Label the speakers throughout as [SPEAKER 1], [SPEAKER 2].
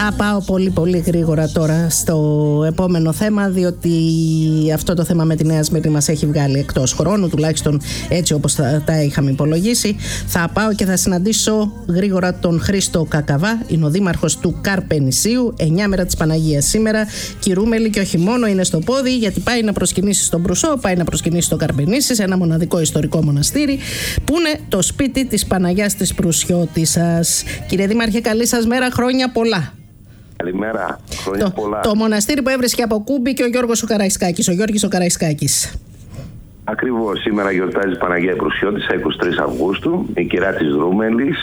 [SPEAKER 1] Θα πάω πολύ γρήγορα τώρα στο επόμενο θέμα, διότι αυτό το θέμα με τη Νέα Σμύρνη μας έχει βγάλει εκτός χρόνου, τουλάχιστον έτσι όπως τα είχαμε υπολογίσει. Θα πάω και θα συναντήσω γρήγορα τον Χρήστο Κακαβά, είναι ο δήμαρχος του Καρπενησίου. 9 μέρα της Παναγίας σήμερα, κυρούμελη και όχι μόνο, είναι στο πόδι, γιατί πάει να προσκυνήσει στον Προυσό, πάει να προσκυνήσει στο Καρπενήσι, σε ένα μοναδικό ιστορικό μοναστήρι που είναι το σπίτι της Παναγιάς της Προυσιώτισσας. Κύριε Δήμαρχε, καλή σας μέρα, χρόνια πολλά.
[SPEAKER 2] Καλημέρα, χρόνια πολλά.
[SPEAKER 1] Το μοναστήρι που έβρισκε από Κούμπη και ο Γιώργος ο Καραϊσκάκης, ο Γιώργης ο Καραϊσκάκης.
[SPEAKER 2] Ακριβώς, σήμερα γιορτάζει η Παναγία Προυσιώτισσα, 23 Αυγούστου, η κυρά της Δρούμελης.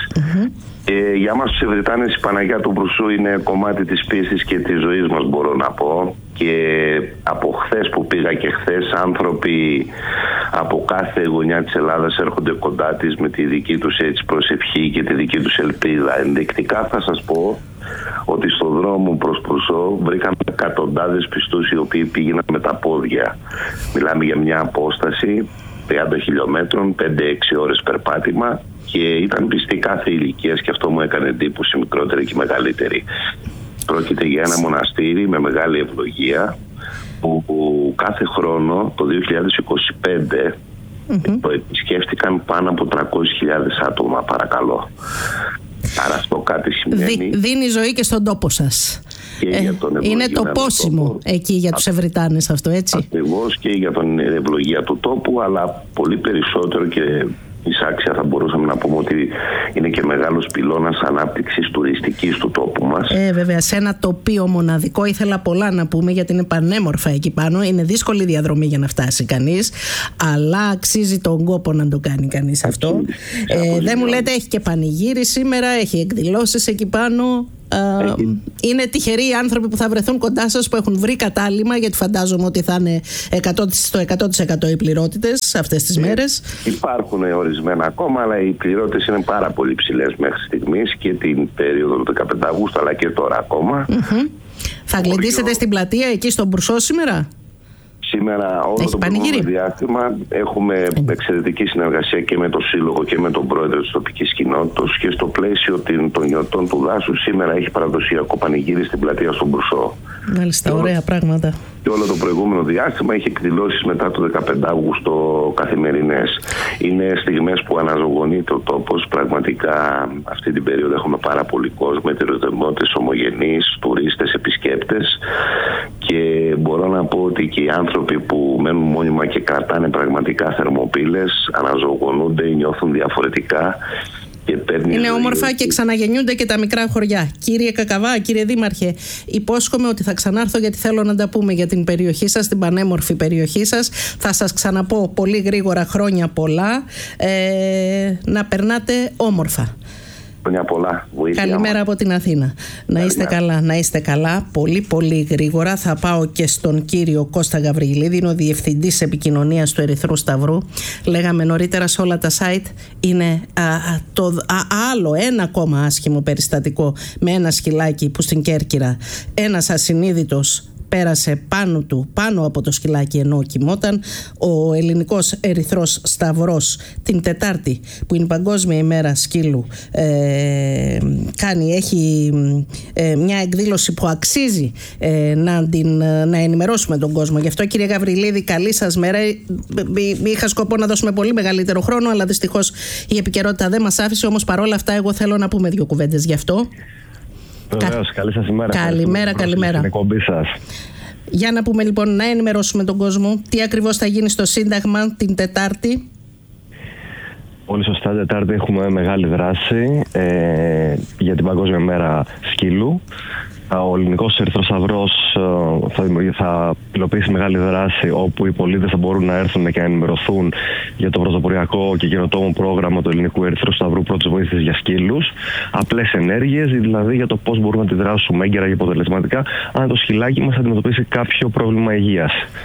[SPEAKER 2] Για μας τους Ευρυτάνες η Παναγιά του Προυσού είναι κομμάτι της πίστης και της ζωής μας, μπορώ να πω. Και από χθες που πήγα και χθες, άνθρωποι από κάθε γωνιά της Ελλάδας έρχονται κοντά της με τη δική τους έτσι προσευχή και τη δική τους ελπίδα. Ενδεικτικά θα σας πω ότι στον δρόμο προς Προυσό βρήκαμε εκατοντάδες πιστούς οι οποίοι πήγαιναν με τα πόδια. Μιλάμε για μια απόσταση 30 χιλιόμετρων, 5-6 ώρες περπάτημα, και ήταν πιστοί κάθε ηλικίας, και αυτό μου έκανε εντύπωση, μικρότερη και μεγαλύτερη. Πρόκειται για ένα μοναστήρι με μεγάλη ευλογία που κάθε χρόνο το 2025 το επισκέφτηκαν πάνω από 300.000 άτομα, παρακαλώ. Άρα αυτό κάτι σημαίνει...
[SPEAKER 1] Δίνει ζωή και στον τόπο σας. Είναι το πόσιμο τόπο εκεί για τους Ευρυτάνες αυτό, έτσι.
[SPEAKER 2] Ακριβώς, και για την ευλογία του τόπου, αλλά πολύ περισσότερο και εισάξια θα μπορούσαμε να πούμε ότι είναι και μεγάλος πυλώνας ανάπτυξης τουριστικής του τόπου μας.
[SPEAKER 1] Βέβαια, σε ένα τοπίο μοναδικό, ήθελα πολλά να πούμε γιατί είναι πανέμορφα εκεί πάνω. Είναι δύσκολη διαδρομή για να φτάσει κανείς, αλλά αξίζει τον κόπο να το κάνει κανείς αυτό. Δεν μου λέτε, έχει και πανηγύρι σήμερα, έχει εκδηλώσεις εκεί πάνω. Είναι τυχεροί οι άνθρωποι που θα βρεθούν κοντά σας, που έχουν βρει κατάλημα, γιατί φαντάζομαι ότι θα είναι στο 100% οι πληρότητες αυτές τις μέρες.
[SPEAKER 2] Υπάρχουν ορισμένα ακόμα, αλλά οι πληρότητες είναι πάρα πολύ ψηλές μέχρι στιγμής, και την περίοδο του 15 Αυγούστου αλλά και τώρα ακόμα.
[SPEAKER 1] Θα γλεντήσετε στην πλατεία εκεί στον Προυσό σήμερα?
[SPEAKER 2] Σήμερα όλο το προηγούμενο διάστημα έχουμε εξαιρετική συνεργασία και με το Σύλλογο και με τον πρόεδρο της τοπικής κοινότητας, και στο πλαίσιο των γιορτών του δάσου σήμερα έχει παραδοσιακό πανηγύρι στην πλατεία στον Προυσό.
[SPEAKER 1] Μάλιστα, ωραία πράγματα.
[SPEAKER 2] Και όλο το προηγούμενο διάστημα έχει εκδηλώσεις μετά το 15 Αύγουστο καθημερινές. Είναι στιγμές που αναζωογονείται ο τόπος. Πραγματικά αυτή την περίοδο έχουμε πάρα πολύ κόσμο, ετεροδεμότες, ομογενείς, τουρίστες, επισκέπτες, και μπορώ να πω ότι και οι άνθρωποι που μένουν μόνιμα και κρατάνε πραγματικά θερμοπύλες αναζωογονούνται, νιώθουν διαφορετικά.
[SPEAKER 1] Είναι όμορφα και ξαναγεννιούνται και τα μικρά χωριά. Κύριε Κακαβά, κύριε Δήμαρχε, υπόσχομαι ότι θα ξανάρθω, γιατί θέλω να τα πούμε για την περιοχή σας, την πανέμορφη περιοχή σας. Θα σας ξαναπώ πολύ γρήγορα, χρόνια πολλά, να περνάτε όμορφα. Καλημέρα από την Αθήνα. Να είστε καλά, να είστε καλά. Πολύ γρήγορα θα πάω και στον κύριο Κώστα Γαβριλίδη, είναι ο Διευθυντής Επικοινωνίας του Ερυθρού Σταυρού. Λέγαμε νωρίτερα, σε όλα τα site είναι άλλο ένα ακόμα άσχημο περιστατικό με ένα σκυλάκι που στην Κέρκυρα ένας ασυνείδητος πέρασε πάνω από το σκυλάκι ενώ κοιμόταν. Ο Ελληνικός Ερυθρός Σταυρός την Τετάρτη, που είναι η Παγκόσμια ημέρα σκύλου, έχει μια εκδήλωση που αξίζει να ενημερώσουμε τον κόσμο. Γι' αυτό, κύριε Γαβριλίδη, καλή σας μέρα. Είχα σκοπό να δώσουμε πολύ μεγαλύτερο χρόνο, αλλά δυστυχώς η επικαιρότητα δεν μας άφησε. Όμως παρόλα αυτά, εγώ θέλω να πούμε δύο κουβέντες γι' αυτό.
[SPEAKER 3] Βεβαίως, καλή σας ημέρα.
[SPEAKER 1] Καλημέρα.
[SPEAKER 3] Στην εκπομπή σας.
[SPEAKER 1] Για να πούμε λοιπόν, να ενημερώσουμε τον κόσμο τι ακριβώς θα γίνει στο Σύνταγμα την Τετάρτη.
[SPEAKER 3] Πολύ σωστά, Τετάρτη έχουμε μεγάλη δράση για την Παγκόσμια Μέρα Σκύλου. Ο Ελληνικός Ερυθρός Σταυρός θα υλοποιήσει μεγάλη δράση, όπου οι πολίτες θα μπορούν να έρθουν και να ενημερωθούν για το πρωτοποριακό και καινοτόμο πρόγραμμα του Ελληνικού Ερυθρού Σταυρού πρώτης βοήθειας για σκύλους. Απλές ενέργειες, δηλαδή για το πώς μπορούμε να αντιδράσουμε έγκαιρα και αποτελεσματικά αν το σκυλάκι μας αντιμετωπίσει κάποιο πρόβλημα υγείας.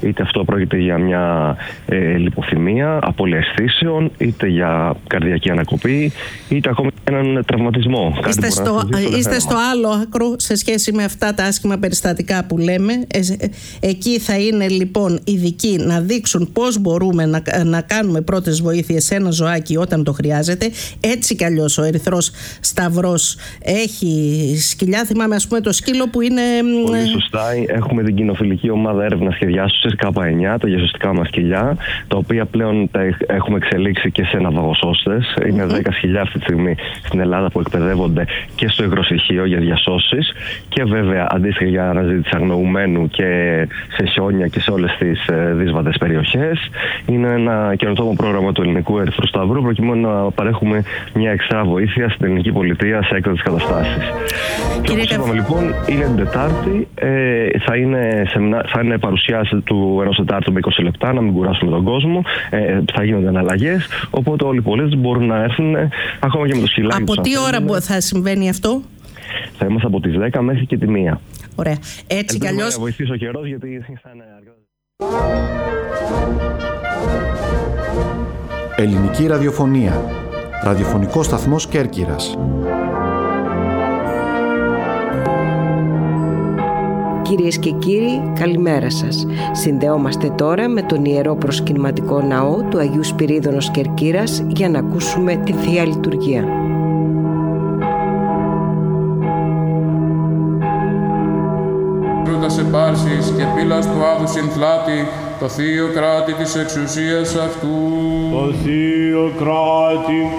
[SPEAKER 3] είτε αυτό πρόκειται για μια λιποθυμία, απώλεια αισθήσεων, είτε για καρδιακή ανακοπή, είτε ακόμη έναν τραυματισμό.
[SPEAKER 1] Είστε στο άλλο άκρο σε σχέση με αυτά τα άσχημα περιστατικά που λέμε. Εκεί θα είναι λοιπόν ειδικοί να δείξουν πώς μπορούμε να κάνουμε πρώτες βοήθειες σε ένα ζωάκι όταν το χρειάζεται. Έτσι κι αλλιώς ο Ερυθρός Σταυρός έχει σκυλιά. Θυμάμαι ας πούμε το σκύλο που είναι...
[SPEAKER 3] Πολύ σωστά. Έχουμε την κοινοφιλική ομάδα έρευνας και διάσωσης K9, τα διασωστικά μας σκυλιά, τα οποία πλέον τα έχουμε εξελίξει και σε ναυαγοσώστες. Είναι 10 σκυλιά αυτή τη στιγμή στην Ελλάδα που εκπαιδεύονται και στο υγροσυχείο για διασώσεις και βέβαια αντίστοιχα για αναζήτηση αγνοουμένου και σε χιόνια και σε όλες τις δύσβατες περιοχές. Είναι ένα καινοτόμο πρόγραμμα του Ελληνικού Ερυθρού Σταυρού προκειμένου να παρέχουμε μια εξτρά βοήθεια στην ελληνική πολιτεία σε έκτακτες καταστάσεις. Και όπως είπαμε λοιπόν, είναι την Τετάρτη, θα είναι παρουσιάση του ενός Τετάρτου με 20 λεπτά, να μην κουράσουμε τον κόσμο, θα γίνονται αναλλαγές, οπότε όλοι οι πολίτες μπορούν να έρθουν ακόμα και με το σκυλάκι.
[SPEAKER 1] Από τι ώρα θα συμβαίνει αυτό?
[SPEAKER 3] Θα είμαστε από τις 10 μέχρι και τη 1.
[SPEAKER 1] Ωραία. Έτσι κι αλλιώς...
[SPEAKER 3] Θα βοηθήσει ο καιρός γιατί θα είναι αρκετά.
[SPEAKER 4] Ελληνική ραδιοφωνία. Ραδιοφωνικός σταθμός Κέρκυρας.
[SPEAKER 5] Κυρίες και κύριοι, καλημέρα σας. Συνδεόμαστε τώρα με τον Ιερό Προσκυνηματικό Ναό του Αγίου Σπυρίδωνος Κερκύρας για να ακούσουμε τη Θεία Λειτουργία.
[SPEAKER 6] Φρούτας επάρσης και πύλας του Άδου συνθλάτη, το θείο κράτη της εξουσίας αυτού.
[SPEAKER 7] Το θείο κράτη